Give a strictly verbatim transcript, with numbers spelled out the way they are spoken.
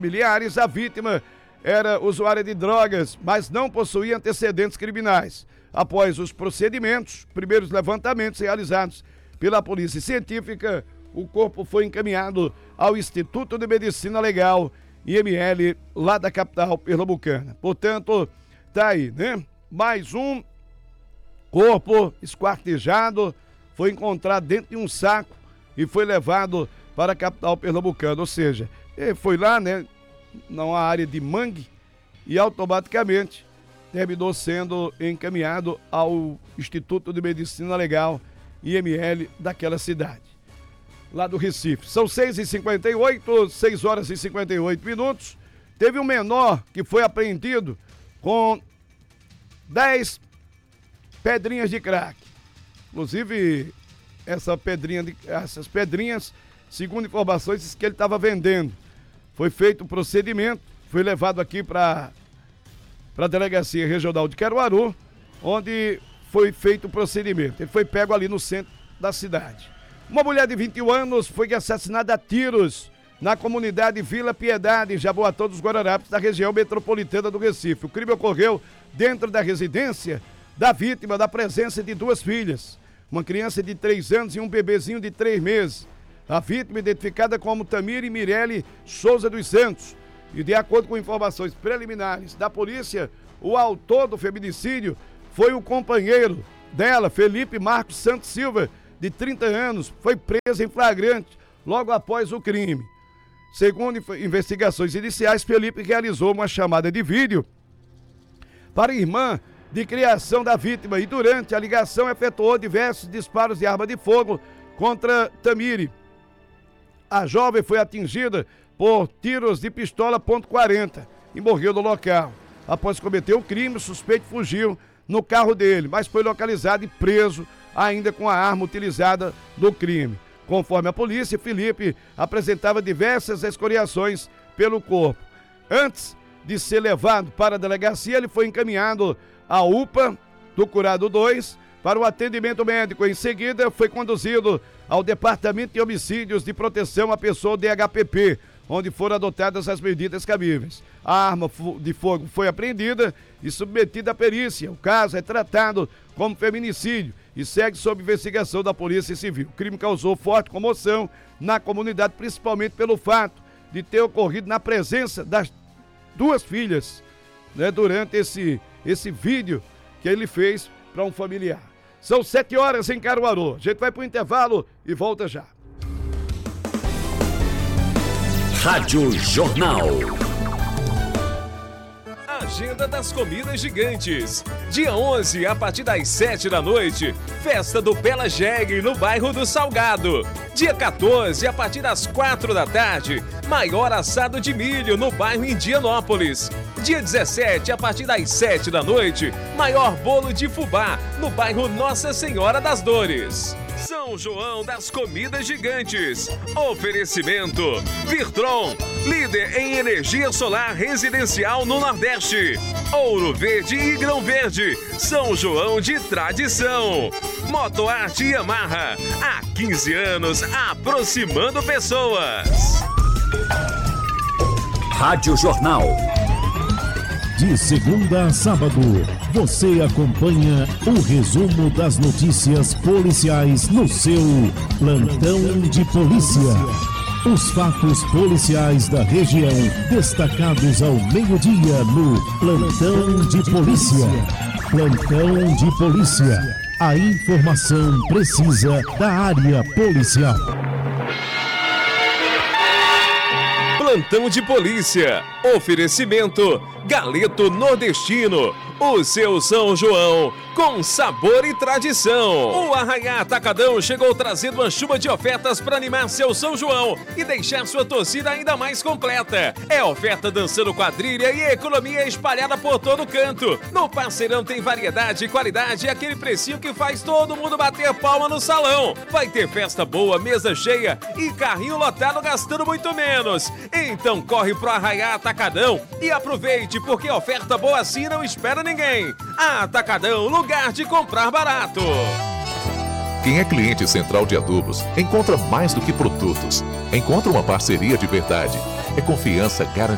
familiares, a vítima era usuária de drogas, mas não possuía antecedentes criminais. Após os procedimentos, primeiros levantamentos realizados pela Polícia Científica, o corpo foi encaminhado ao Instituto de Medicina Legal, I M L, lá da capital pernambucana. Portanto, tá aí, né? Mais um corpo esquartejado foi encontrado dentro de um saco e foi levado para a capital pernambucana. Ou seja, foi lá, né, numa área de mangue e automaticamente terminou sendo encaminhado ao Instituto de Medicina Legal, I M L, daquela cidade, lá do Recife. São seis e cinquenta e oito, seis horas e cinquenta e oito minutos. Teve um menor que foi apreendido com dez pedrinhas de crack. Inclusive, essa pedrinha de, essas pedrinhas, segundo informações, diz que ele estava vendendo. Foi feito o procedimento, foi levado aqui para para a Delegacia Regional de Caruaru, onde foi feito o procedimento. Ele foi pego ali no centro da cidade. Uma mulher de vinte e um anos foi assassinada a tiros na comunidade Vila Piedade, em Jaboatão dos Guararapes, da região metropolitana do Recife. O crime ocorreu dentro da residência da vítima, da presença de duas filhas, uma criança de três anos e um bebezinho de três meses. A vítima, identificada como Tamiri Mirelle Souza dos Santos, e de acordo com informações preliminares da polícia, o autor do feminicídio foi o companheiro dela, Felipe Marcos Santos Silva, de trinta anos, foi preso em flagrante logo após o crime. Segundo investigações iniciais, Felipe realizou uma chamada de vídeo para a irmã de criação da vítima e durante a ligação efetuou diversos disparos de arma de fogo contra Tamiri. A jovem foi atingida por tiros de pistola ponto quarenta e morreu no local. Após cometer o crime, o suspeito fugiu no carro dele, mas foi localizado e preso ainda com a arma utilizada no crime. Conforme a polícia, Felipe apresentava diversas escoriações pelo corpo. Antes de ser levado para a delegacia, ele foi encaminhado à U P A do Curado dois para o atendimento médico. Em seguida, foi conduzido ao Departamento de Homicídios de Proteção à Pessoa, D H P P, onde foram adotadas as medidas cabíveis. A arma de fogo foi apreendida e submetida à perícia. O caso é tratado como feminicídio e segue sob investigação da Polícia Civil. O crime causou forte comoção na comunidade, principalmente pelo fato de ter ocorrido na presença das duas filhas, né, durante esse, esse vídeo que ele fez para um familiar. São sete horas em Caruaru. A gente vai para o intervalo e volta já. Rádio Jornal. Agenda das Comidas Gigantes. Dia onze, a partir das sete da noite, festa do Bela Jeg no bairro do Salgado. Dia quatorze, a partir das quatro da tarde, maior assado de milho no bairro Indianópolis. Dia dezessete, a partir das sete da noite, maior bolo de fubá no bairro Nossa Senhora das Dores. São João das Comidas Gigantes. Oferecimento Virtron, líder em energia solar residencial no Nordeste. Ouro Verde e Grão Verde, São João de tradição. Motoarte Yamaha, há quinze anos aproximando pessoas. Rádio Jornal. De segunda a sábado, você acompanha o resumo das notícias policiais no seu Plantão de Polícia. Os fatos policiais da região, destacados ao meio-dia no Plantão de Polícia. Plantão de Polícia. A informação precisa da área policial. Plantão de Polícia. Oferecimento Galeto Nordestino, o seu São João com sabor e tradição. O Arraiá Atacadão chegou trazendo uma chuva de ofertas para animar seu São João e deixar sua torcida ainda mais completa. É oferta dançando quadrilha e economia espalhada por todo canto. No Parceirão tem variedade e qualidade e aquele precinho que faz todo mundo bater palma no salão. Vai ter festa boa, mesa cheia e carrinho lotado gastando muito menos. Então corre pro Arraiá Atacadão e aproveite, porque oferta boa assim não espera ninguém. Atacadão, lugar de comprar barato. Quem é cliente Central de Adubos encontra mais do que produtos. Encontra uma parceria de verdade. É confiança garantida.